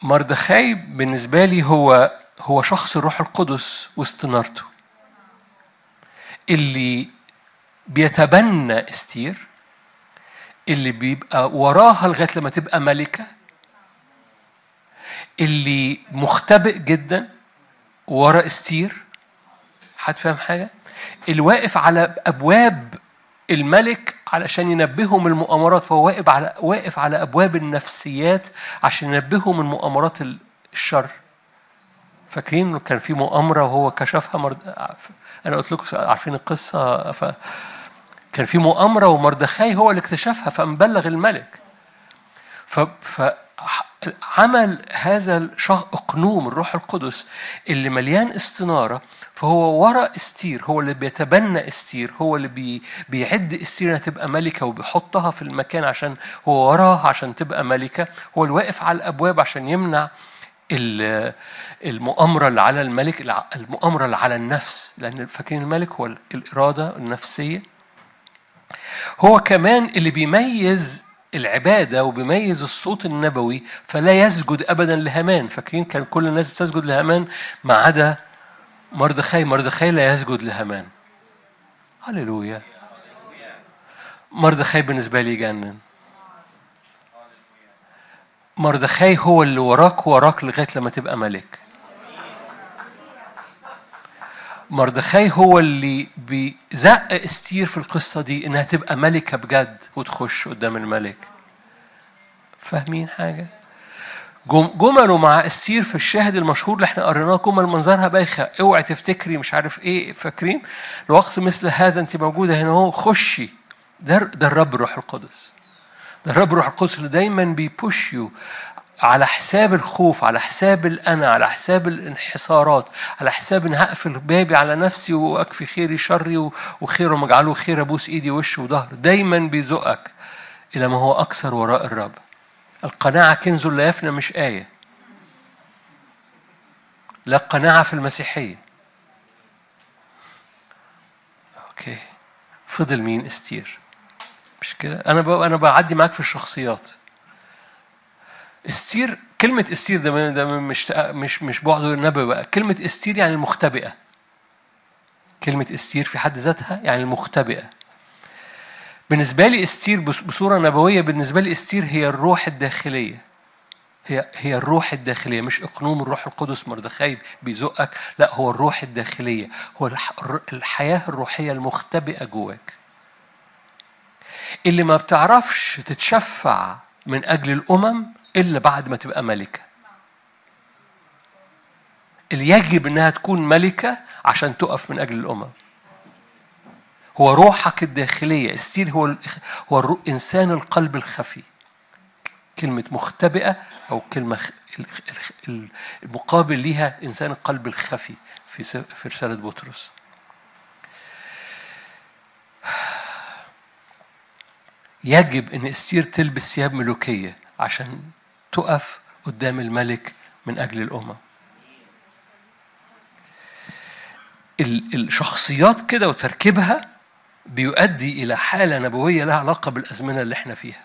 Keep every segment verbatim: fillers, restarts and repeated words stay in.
مردخاي بالنسبة لي هو هو شخص الروح القدس واستنارته اللي بيتبنى استير، اللي بيبقى وراها لغاية لما تبقى ملكة، اللي مختبئ جدا ورا استير. حد فاهم حاجة؟ اللي واقف على أبواب الملك علشان ينبههم المؤامرات، فهو واقف على واقف على أبواب النفسيات عشان ينبههم من مؤامرات الشر. فاكرين كان في مؤامرة وهو كشفها مرد... أنا قلت لكم عارفين القصة، فكان في مؤامرة ومردخاي هو اللي اكتشفها فمبلغ الملك. ف... فعمل هذا الأقنوم الروح القدس اللي مليان استنارة، فهو وراء استير، هو اللي بيتبنى استير، هو اللي بي... بيعد استير انها تبقى ملكة وبيحطها في المكان عشان هو وراها عشان تبقى ملكة. هو اللي واقف على الأبواب عشان يمنع المؤامرة اللي على الملك، المؤامرة اللي على النفس، لأن فاكرين الملك هو الإرادة النفسية. هو كمان اللي بيميز العبادة وبيميز الصوت النبوي، فلا يسجد أبدا لهامان. فاكرين كان كل الناس بتسجد لهامان ما عدا مردخاي. مردخاي لا يسجد لهامان. هللويا. مردخاي بالنسبة لي جنن. مردخاي هو اللي وراك وراك لغاية لما تبقى ملك. مردخاي هو اللي بيزق استير في القصة دي إنها تبقى ملكة بجد وتخش قدام الملك. فاهمين حاجة؟ جمله مع استير في الشاهد المشهور اللي احنا قريناه، جمل منظرها بايخة، اوعي تفتكري مش عارف ايه. فاكرين الوقت مثل هذا انت موجودة هنا اهو، خشي. ده ده الرب الروح القدس. ده الرب الروح القدس اللي دايما بيبوش يو على حساب الخوف، على حساب الأنا، على حساب الانحسارات، على حساب إن هقفل بابي على نفسي وأكفي خيري شري وخيره مجعله خير أبوس إيدي وش وظهر. دايما بيزقك إلى ما هو أكثر وراء الرب. القناعة كنز لا يفنى، مش آية. لا قناعة في المسيحية. أوكي. فضل مين؟ استير. مش كده؟ أنا أنا بعدي معاك في الشخصيات. استير، كلمة استير ده ده مش مش مش بعد النبي بقى. كلمة استير يعني المختبئة. كلمة استير في حد ذاتها يعني المختبئة. بالنسبة لي استير بصورة نبوية، بالنسبة لي استير هي الروح الداخلية. هي هي الروح الداخلية، مش اقنوم الروح القدس مردخاي بيزقك، لا، هو الروح الداخلية، هو الحياة الروحية المختبئة جواك، اللي ما بتعرفش تتشفع من أجل الأمم إلا بعد ما تبقى ملكة. اللي يجب أنها تكون ملكة عشان تقف من أجل الأمم. هو روحك الداخلية. استير هو هو إنسان القلب الخفي. كلمة مختبئة أو كلمة المقابل ليها إنسان القلب الخفي في في رسالة بطرس. يجب أن استير تلبس ثياب ملوكية عشان تقف قدام الملك من أجل الأمم. الشخصيات كده وتركيبها بيؤدي إلى حالة نبوية لها علاقة بالأزمنة اللي احنا فيها.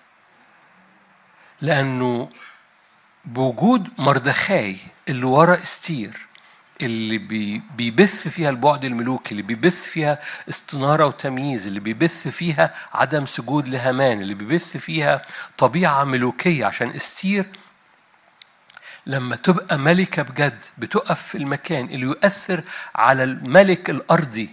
لأنه بوجود مردخاي اللي ورا استير، اللي بيبث فيها البعد الملوكي، اللي بيبث فيها استنارة وتمييز، اللي بيبث فيها عدم سجود لهامان، اللي بيبث فيها طبيعة ملوكية، عشان استير لما تبقى ملكة بجد بتقف في المكان اللي يؤثر على الملك الأرضي.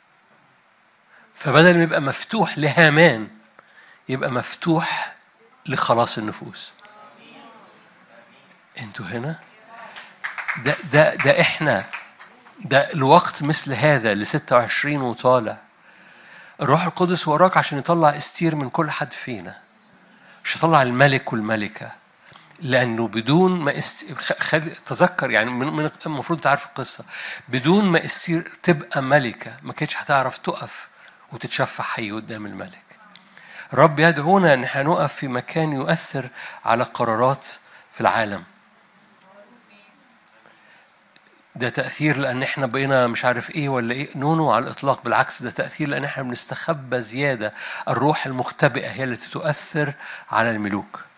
فبدل ما يبقى مفتوح لهامان يبقى مفتوح لخلاص النفوس. انتوا هنا؟ ده ده ده احنا ده الوقت مثل هذا ل ستة وعشرين وطالع. الروح القدس وراك عشان يطلع استير من كل حد فينا، مش يطلع الملك والملكة. لأنه بدون ما است... خل... تذكر يعني من... من المفروض تعرف القصة. بدون ما استير تبقى ملكة ما كانتش هتعرف تقف وتتشفع حي قدام الملك. الرب يدعونا ان احنا نقف في مكان يؤثر على قرارات في العالم. ده تأثير لأن احنا بقينا مش عارف ايه ولا ايه، نونو على الإطلاق. بالعكس، ده تأثير لأن احنا بنستخبى زيادة. الروح المختبئة هي التي تؤثر على الملوك.